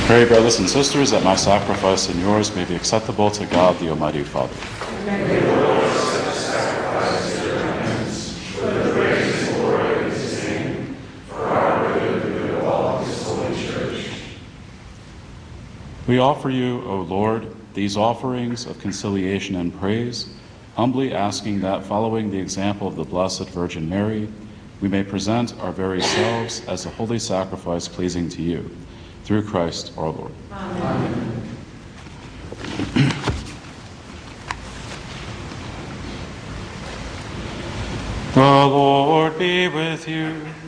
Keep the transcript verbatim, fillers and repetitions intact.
Pray, brothers and sisters, that my sacrifice and yours may be acceptable to God, the Almighty Father. May the Lord accept the sacrifice of your hands, for the praise and glory of his name, for our good and the good of all his holy church. We offer you, O Lord, these offerings of conciliation and praise, humbly asking that, following the example of the Blessed Virgin Mary, we may present our very selves as a holy sacrifice pleasing to you. Through Christ our Lord. Amen. The Lord be with you.